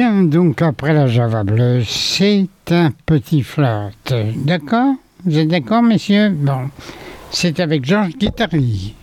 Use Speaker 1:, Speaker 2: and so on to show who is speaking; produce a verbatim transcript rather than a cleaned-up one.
Speaker 1: Bien, donc après la Java bleue, c'est un petit flirt. D'accord? Vous êtes d'accord, messieurs? Bon, c'est avec Georges Guittari.